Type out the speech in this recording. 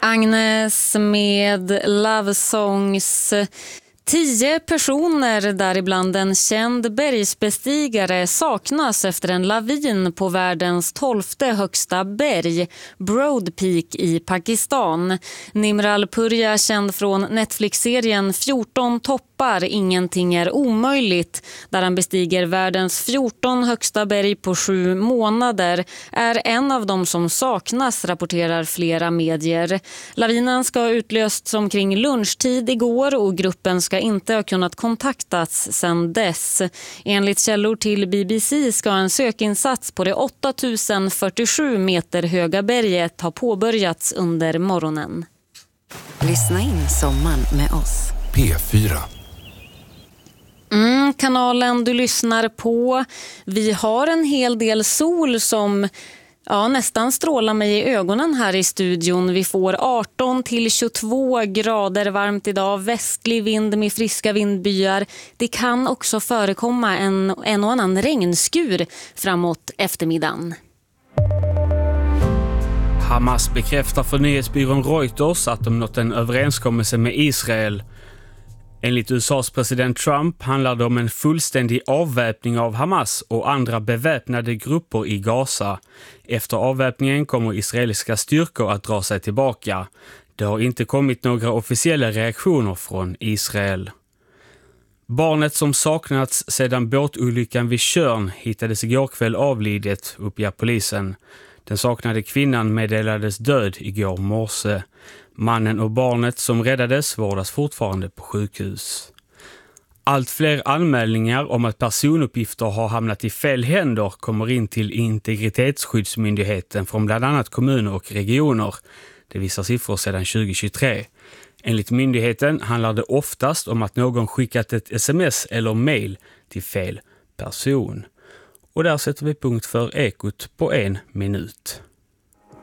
Agnes med Love Songs. 10 personer, däribland en känd bergsbestigare, saknas efter en lavin på världens 12:e högsta berg, Broad Peak i Pakistan. Nimr Al-Purja, känd från Netflix-serien 14 toppar, ingenting är omöjligt, där han bestiger världens 14 högsta berg på 7 månader, är en av dem som saknas, rapporterar flera medier. Lavinen ska ha utlösts omkring lunchtid igår och gruppen ska inte ha kunnat kontaktats sedan dess. Enligt källor till BBC ska en sökinsats på det 8047 meter höga berget ha påbörjats under morgonen. Lyssna in sommaren med oss. P4. Kanalen du lyssnar på. Vi har en hel del sol som nästan strålar mig i ögonen här i studion. Vi får 18 till 22 grader varmt idag, västlig vind med friska vindbyar. Det kan också förekomma en och annan regnskur framåt eftermiddagen. Hamas bekräftar för nyhetsbyrån Reuters att de nått en överenskommelse med Israel. Enligt USAs president Trump handlar det om en fullständig avväpning av Hamas och andra beväpnade grupper i Gaza. Efter avväpningen kommer israeliska styrkor att dra sig tillbaka. Det har inte kommit några officiella reaktioner från Israel. Barnet som saknats sedan båtolyckan vid Tjörn hittades igår kväll avlidet, uppger polisen. Den saknade kvinnan meddelades död igår morse. Mannen och barnet som räddades vårdas fortfarande på sjukhus. Allt fler anmälningar om att personuppgifter har hamnat i fel händer kommer in till Integritetsskyddsmyndigheten från bland annat kommuner och regioner. Det visar siffror sedan 2023. Enligt myndigheten handlar det oftast om att någon skickat ett sms eller mail till fel person. Och där sätter vi punkt för Ekot på 1 minut.